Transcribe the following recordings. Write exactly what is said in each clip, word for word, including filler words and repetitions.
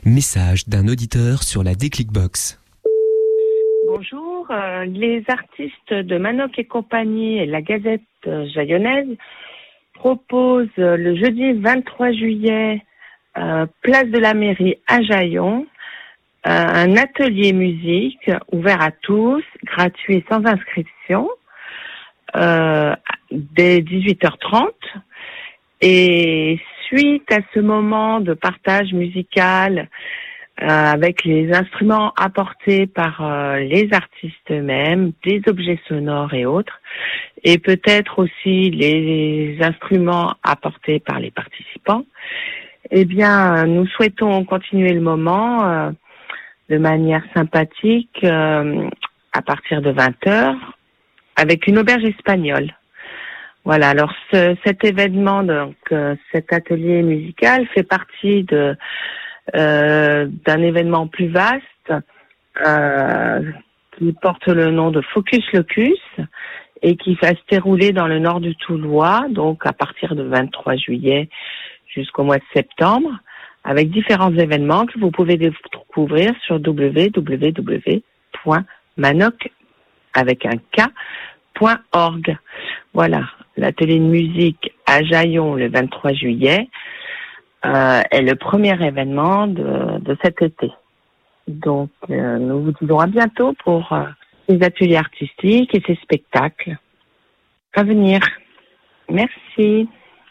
Message d'un auditeur sur la Déclic Box. Bonjour, euh, les artistes de Manoc et compagnie et la Gazette euh, Jaillonnaise proposent euh, le jeudi vingt-trois juillet, euh, place de la mairie à Jaillon, euh, un atelier musique ouvert à tous, gratuit et sans inscription, euh, dès dix-huit heures trente. Et suite à ce moment de partage musical euh, avec les instruments apportés par euh, les artistes eux-mêmes, des objets sonores et autres, et peut-être aussi les instruments apportés par les participants, eh bien, nous souhaitons continuer le moment euh, de manière sympathique euh, à partir de vingt heures avec une auberge espagnole. Voilà, alors ce, cet événement, donc euh, cet atelier musical fait partie de euh, d'un événement plus vaste euh, qui porte le nom de Focus Locus et qui va se dérouler dans le nord du Toulois, donc à partir de vingt-trois juillet jusqu'au mois de septembre, avec différents événements que vous pouvez découvrir sur w w w point manoc avec un K point org. Voilà, l'atelier de musique à Jaillon le vingt-trois juillet euh, est le premier événement de, de cet été. Donc, euh, nous vous disons à bientôt pour euh, ces ateliers artistiques et ces spectacles à venir. Merci.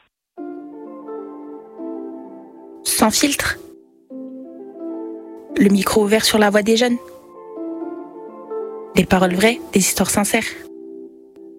Sans filtre. Le micro ouvert sur la voix des jeunes. Des paroles vraies, des histoires sincères.